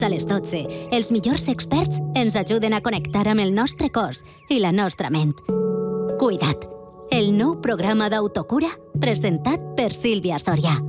A les 12, els millors experts ens ajuden a connectar amb el nostre cos i la nostra ment. Cuida't, el nou programa d'autocura presentat per Sílvia Soria.